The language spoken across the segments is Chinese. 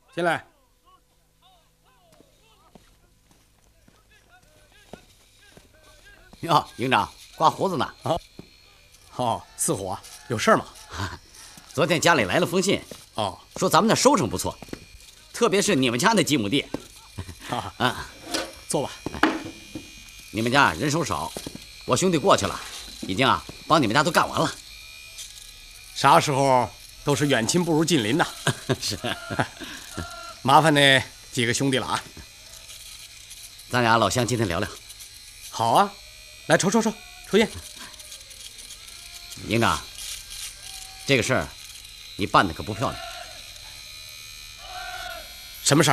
进来。 哟，营长刮胡子呢？ 哦，四虎啊，有事吗？ 昨天家里来了封信，说咱们那收成不错，特别是你们家那几亩地。 坐吧。 你们家人手少，我兄弟过去了，已经帮你们家都干完了。 啥时候都是远亲不如近邻呐。 是， 麻烦那几个兄弟了啊。 咱俩老乡今天聊聊。 好啊，来抽烟。 营长，这个事儿你办的可不漂亮。 什么事儿？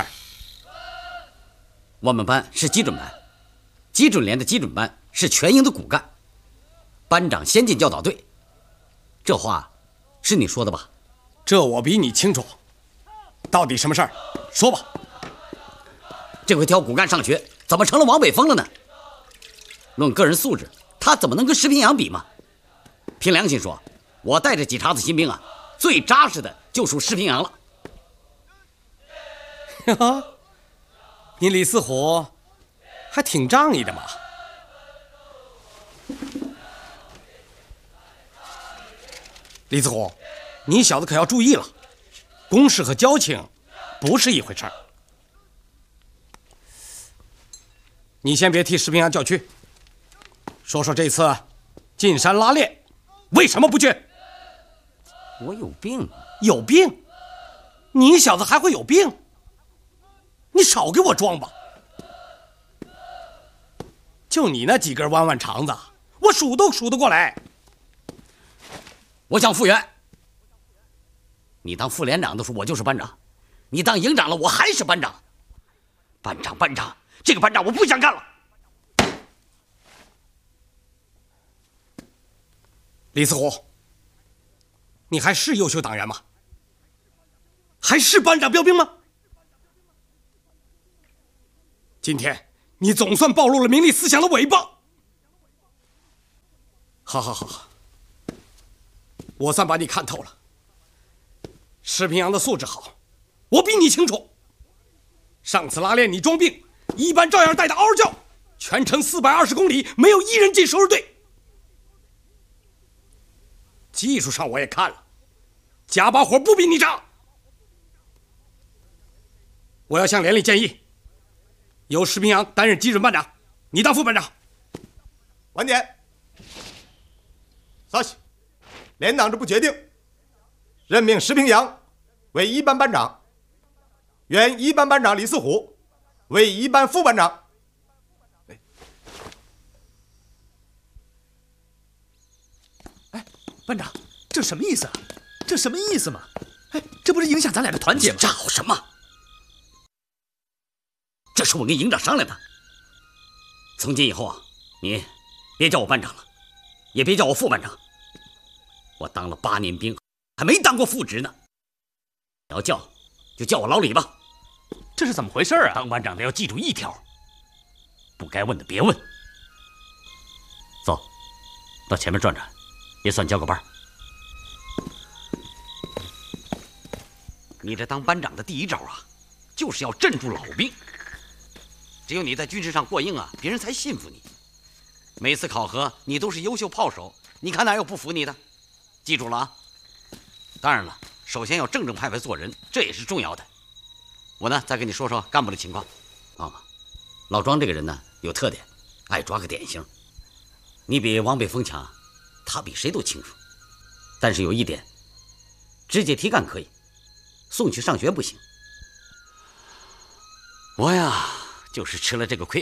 我们班是基准班，基准连的基准班是全营的骨干，班长先进教导队，这话是你说的吧？ 这我比你清楚，到底什么事儿？说吧。 这回挑骨干上学，怎么成了王北峰了呢？论个人素质，他怎么能跟石平阳比嘛？凭良心说，我带着几茬子新兵最扎实的就属石平阳了。 你李四虎还挺仗义的嘛。李四虎，你小子可要注意了，公事和交情不是一回事儿。你先别替石平阳叫屈，说说这次进山拉练为什么不去？ 我有病。 有病？你小子还会有病？你少给我装吧！就你那几根弯弯肠子，我数都数得过来。 我想复员。你当副连长的时候，我就是班长；你当营长了，我还是班长。班长，这个班长我不想干了。 李四虎，你还是优秀党员吗？还是班长标兵吗？今天你总算暴露了名利思想的尾巴。好，我算把你看透了。石平阳的素质好，我比你清楚。上次拉练你装病，一班照样带他嗷嗷叫，全程420公里没有一人进收拾队。技术上我也看了，加把火不比你差。我要向连里建议，由石平阳担任基准班长，你当副班长。 晚点。稍息，连党支部决定，任命石平阳为一班班长，原一班班长李四虎为一班副班长。 班长，这什么意思啊？这什么意思嘛？这不是影响咱俩的团结吗？ 吵什么？这是我跟营长商量的。从今以后你别叫我班长了，也别叫我副班长。我当了8年兵，还没当过副职呢。你要叫，就叫我老李吧。 这是怎么回事啊？ 当班长的要记住一条：不该问的别问。走，到前面转转，也算交个班。你这当班长的第一招就是要镇住老兵。只有你在军事上过硬别人才信服你。每次考核你都是优秀炮手，你看哪有不服你的？记住了当然了，首先要正正派派做人，这也是重要的。我呢，再跟你说说干部的情况。老庄这个人呢，有特点，爱抓个典型。你比王北峰强，他比谁都清楚。但是有一点，直接提干可以，送去上学不行。我呀，就是吃了这个亏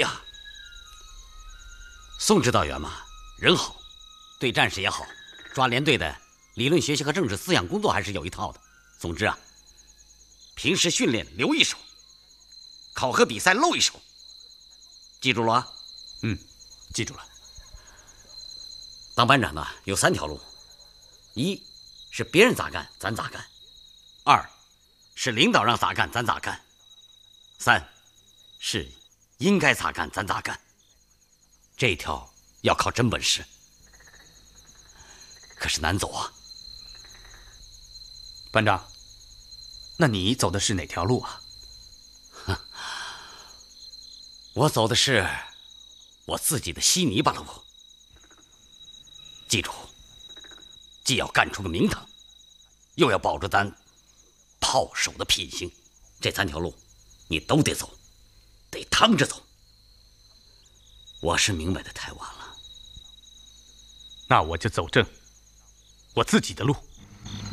宋指导员嘛，人好，对战士也好，抓连队的理论学习和政治思想工作还是有一套的。总之平时训练留一手，考核比赛露一手。记住了记住了。 当班长呢，有3条路：一是别人咋干咱咋干；2是领导让咋干咱咋干；3是应该咋干咱咋干。这一条要靠真本事，可是难走班长，那你走的是哪条路啊？ 我走的是我自己的稀泥巴路。记住，既要干出个名堂，又要保住咱炮手的品行，这3条路你都得走，得趟着走。我是明白的太晚了。 那我就走正我自己的路。